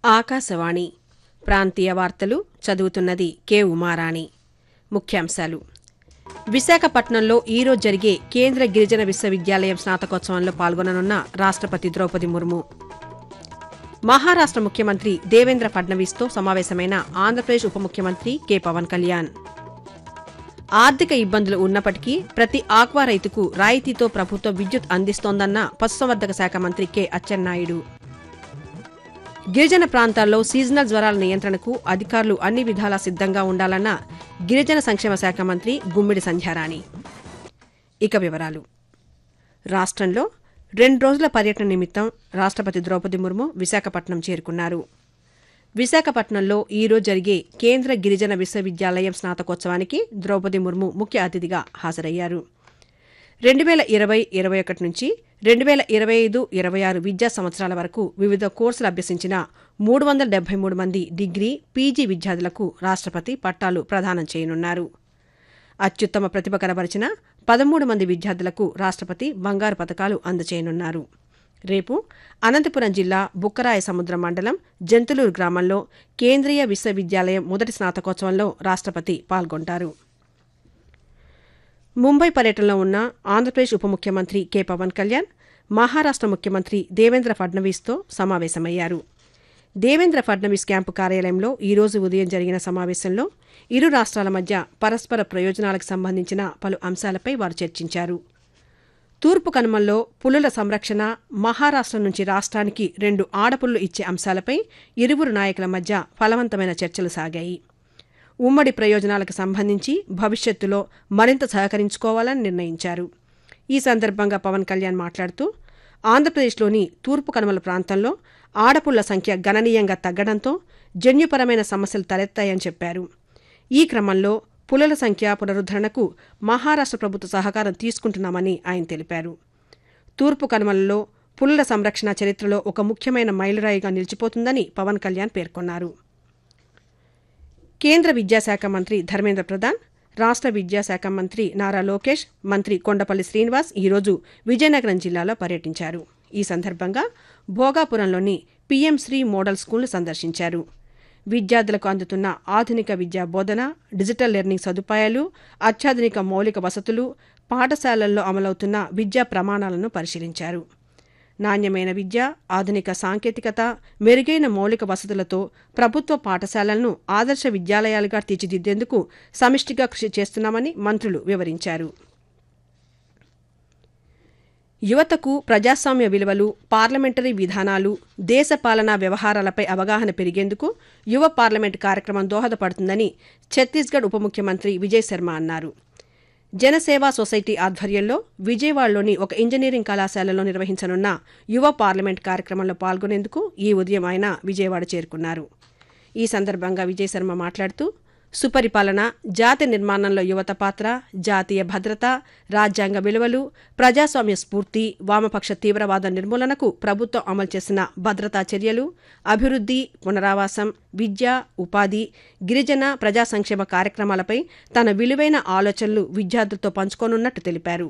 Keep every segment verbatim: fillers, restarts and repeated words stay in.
ఆకాశవాణి ప్రాంతీయ వార్తలు చదువుతున్నది కె ఉమారాణి. ముఖ్యాంశాలు: విశాఖపట్నంలో ఈరోజు జరిగే కేంద్ర గిరిజన విశ్వవిద్యాలయం స్నాతకోత్సవంలో పాల్గొననున్న రాష్ట్రపతి ద్రౌపది ముర్ము. మహారాష్ట్ర ముఖ్యమంత్రి దేవేంద్ర ఫడ్నవీస్తో సమావేశమైన ఆంధ్రప్రదేశ్ ఉప ముఖ్యమంత్రి కె పవన్ కళ్యాణ్. ఆర్థిక ఇబ్బందులు ఉన్నప్పటికీ ప్రతి ఆక్వా రైతుకు రాయితీతో ప్రభుత్వం విద్యుత్ అందిస్తోందన్న పశుసంవర్ధక శాఖ మంత్రి కె అచ్చెన్నాయుడు. గిరిజన ప్రాంతాల్లో సీజనల్ జ్వరాల నియంత్రణకు అధికారులు అన్ని విధాలా సిద్ధంగా ఉండాలన్న గిరిజన సంక్షేమ శాఖ మంత్రి గుమ్మిడి సంధ్యారాణి. ఇక వివరాలు: రాష్ట్రంలో రెండు రోజుల పర్యటన నిమిత్తం రాష్ట్రపతి ద్రౌపది ముర్ము విశాఖపట్నం చేరుకున్నారు. విశాఖపట్నంలో ఈరోజు జరిగే కేంద్ర గిరిజన విశ్వవిద్యాలయం స్నాతకోత్సవానికి ద్రౌపది ముర్ము ముఖ్య అతిథిగా హాజరయ్యారు. రెండు వేల ఇరవై ఇరవై ఒకటి నుంచి రెండు వేల ఇరవై ఐదు ఇరవై ఆరు విద్యా సంవత్సరాల వరకు వివిధ కోర్సులు అభ్యసించిన మూడు వందల డెబ్బై మూడు మంది డిగ్రీ, పీజీ విద్యార్థులకు రాష్ట్రపతి పట్టాలు ప్రదానం చేయనున్నారు. అత్యుత్తమ ప్రతిభ కనబరిచిన పదమూడు మంది విద్యార్థులకు రాష్ట్రపతి బంగారు పతకాలు అందజేయనున్నారు. రేపు అనంతపురం జిల్లా బుక్కరాయ సముద్రం మండలం జంతులూరు గ్రామంలో కేంద్రీయ విశ్వవిద్యాలయం మొదటి స్నాతకోత్సవంలో రాష్ట్రపతి పాల్గొంటారు. ముంబై పర్యటనలో ఉన్న ఆంధ్రప్రదేశ్ ఉప ముఖ్యమంత్రి కె పవన్ కళ్యాణ్ మహారాష్ట్ర ముఖ్యమంత్రి దేవేంద్ర ఫడ్నవీస్తో సమావేశమయ్యారు. దేవేంద్ర ఫడ్నవీస్ క్యాంపు కార్యాలయంలో ఈరోజు ఉదయం జరిగిన సమావేశంలో ఇరు రాష్ట్రాల మధ్య పరస్పర ప్రయోజనాలకు సంబంధించిన పలు అంశాలపై వారు చర్చించారు. తూర్పు కనుమల్లో పులుల సంరక్షణ, మహారాష్ట్ర నుంచి రాష్ట్రానికి రెండు ఆడపులులు ఇచ్చే అంశాలపై ఇరువురు నాయకుల మధ్య ఫలవంతమైన చర్చలు సాగాయి. ఉమ్మడి ప్రయోజనాలకు సంబంధించి భవిష్యత్తులో మరింత సహకరించుకోవాలని నిర్ణయించారు. ఈ సందర్భంగా పవన్ కళ్యాణ్ మాట్లాడుతూ ఆంధ్రప్రదేశ్లోని తూర్పు కనుమల ప్రాంతంలో ఆడపుళ్ల సంఖ్య గణనీయంగా తగ్గడంతో జన్యుపరమైన సమస్యలు తలెత్తాయని చెప్పారు. ఈ క్రమంలో పులుల సంఖ్య పునరుద్ధరణకు మహారాష్ట్ర ప్రభుత్వ సహకారం తీసుకుంటున్నామని ఆయన తెలిపారు. తూర్పు కనుమలలో పులుల సంరక్షణ చరిత్రలో ఒక ముఖ్యమైన మైలురాయిగా నిలిచిపోతుందని పవన్ కళ్యాణ్ పేర్కొన్నారు. కేంద్ర విద్యాశాఖ మంత్రి ధర్మేంద్ర ప్రధాన్, రాష్ట్ర విద్యాశాఖ మంత్రి నారా లోకేష్, మంత్రి కొండపల్లి శ్రీనివాస్ ఈరోజు విజయనగరం జిల్లాలో పర్యటించారు. ఈ సందర్భంగా భోగాపురంలోని పీఎం శ్రీ మోడల్ స్కూల్ను సందర్శించారు. విద్యార్థులకు అందుతున్న ఆధునిక విద్యా బోధన, డిజిటల్ లెర్నింగ్ సదుపాయాలు, అత్యాధునిక మౌలిక వసతులు, పాఠశాలల్లో అమలవుతున్న విద్యా ప్రమాణాలను పరిశీలించారు. నాణ్యమైన విద్య, ఆధునిక సాంకేతికత, మెరుగైన మౌలిక వసతులతో ప్రభుత్వ పాఠశాలలను ఆదర్శ విద్యాలయాలుగా తీర్చిదిద్దేందుకు సమిష్టిగా కృషి చేస్తున్నామని మంత్రులు వివరించారు. యువతకు ప్రజాస్వామ్య విలువలు, పార్లమెంటరీ విధానాలు, దేశ పాలనా వ్యవహారాలపై అవగాహన పెరిగేందుకు యువ పార్లమెంటు కార్యక్రమం దోహదపడుతుందని ఛత్తీస్గఢ్ ఉప ముఖ్యమంత్రి విజయ్ శర్మ అన్నారు. జనసేవా సొసైటీ ఆధ్వర్యంలో విజయవాడలోని ఒక ఇంజనీరింగ్ కళాశాలలో నిర్వహించనున్న యువ పార్లమెంట్ కార్యక్రమంలో పాల్గొనేందుకు ఈ ఉదయం ఆయన విజయవాడ చేరుకున్నారు. ఈ సందర్భంగా విజయ్ శర్మ మాట్లాడుతూ సుపరిపాలన, జాతి నిర్మాణంలో యువత పాత్ర, జాతీయ భద్రత, రాజ్యాంగ విలువలు, ప్రజాస్వామ్య స్ఫూర్తి, వామపక్ష తీవ్రవాద నిర్మూలనకు ప్రభుత్వం అమలు చేసిన భద్రతా చర్యలు, అభివృద్ధి, పునరావాసం, విద్య, ఉపాధి, గిరిజన ప్రజా సంక్షేమ కార్యక్రమాలపై తన విలువైన ఆలోచనలు విద్యార్థులతో పంచుకోనున్నట్టు తెలిపారు.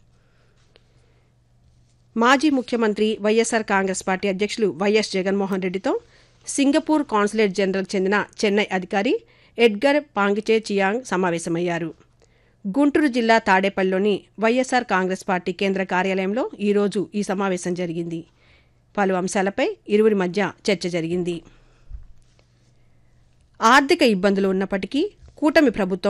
మాజీ ముఖ్యమంత్రి వైఎస్సార్ కాంగ్రెస్ పార్టీ అధ్యక్షులు వైఎస్ జగన్మోహన్ రెడ్డితో సింగపూర్ కాన్సులేట్ జనరల్కు చెందిన చెన్నై అధికారి ఎడ్గర్ పాంగిచే చియాంగ్ సమావేశమయ్యారు. గుంటూరు జిల్లా తాడేపల్లిలోని వైఎస్సార్ కాంగ్రెస్ పార్టీ కేంద్ర కార్యాలయంలో ఈరోజు ఈ సమావేశం జరిగింది. పలు అంశాలపై ఇరువురి మధ్య చర్చ జరిగింది. ఆర్థిక ఇబ్బందులు ఉన్నప్పటికీ కూటమి ప్రభుత్వం